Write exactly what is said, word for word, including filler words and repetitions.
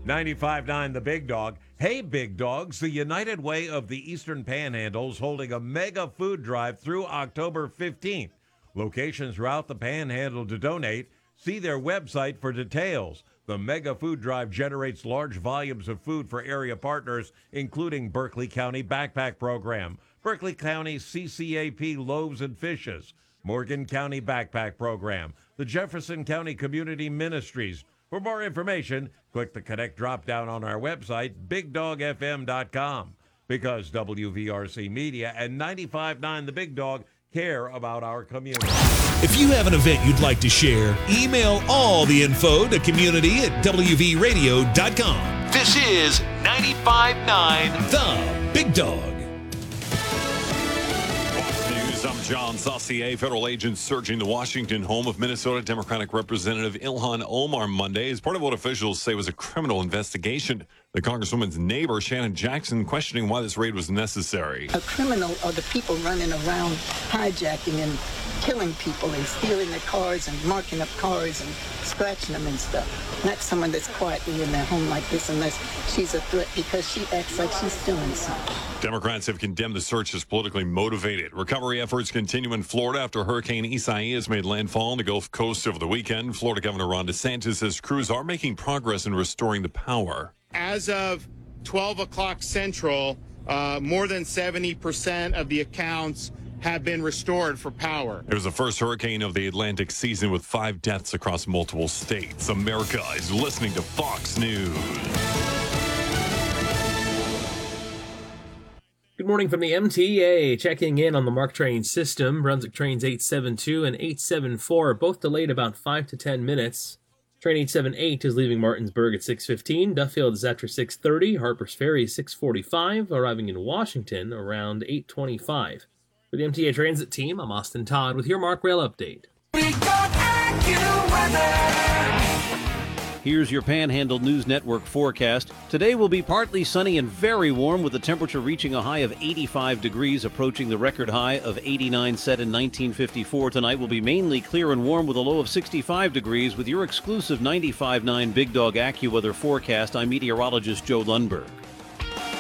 ninety-five point nine The Big Dog. Hey, Big Dogs, the United Way of the Eastern Panhandle is holding a mega food drive through October fifteenth. Locations throughout the Panhandle to donate. See their website for details. The mega food drive generates large volumes of food for area partners, including Berkeley County Backpack Program, Berkeley County C C A P Loaves and Fishes, Morgan County Backpack Program, the Jefferson County Community Ministries. For more information, click the Connect drop-down on our website, big dog f m dot com. Because W V R C Media and ninety-five point nine The Big Dog care about our community. If you have an event you'd like to share, email all the info to community at w v radio dot com. This is ninety-five point nine The Big Dog. I'm John Saucier. Federal agents searching the Washington home of Minnesota Democratic Representative Ilhan Omar Monday as part of what officials say was a criminal investigation. The Congresswoman's neighbor, Shannon Jackson, questioning why this raid was necessary. A criminal are the people running around hijacking and killing people and stealing their cars and marking up cars and scratching them and stuff. Not someone that's quietly in their home like this unless she's a threat because she acts like she's doing something. Democrats have condemned the search as politically motivated. Recovery efforts continue in Florida after Hurricane Isaias made landfall on the Gulf Coast over the weekend. Florida Governor Ron DeSantis says crews are making progress in restoring the power. As of twelve o'clock Central, uh, more than seventy percent of the accounts have been restored for power. It was the first hurricane of the Atlantic season with five deaths across multiple states. America is listening to Fox News. Good morning from the M T A. Checking in on the MARC train system. Brunswick trains eight seven two and eight seven four are both delayed about five to ten minutes. Train eight seven eight is leaving Martinsburg at six fifteen. Duffield is after six thirty. Harper's Ferry is six forty-five, arriving in Washington around eight twenty-five. For the M T A Transit team, I'm Austin Todd with your MARC Rail Update. We got AccuWeather. Here's your Panhandle News Network forecast. Today will be partly sunny and very warm with the temperature reaching a high of eighty-five degrees, approaching the record high of eighty-nine set in nineteen fifty-four. Tonight will be mainly clear and warm with a low of sixty-five degrees. With your exclusive ninety-five point nine Big Dog AccuWeather forecast, I'm meteorologist Joe Lundberg.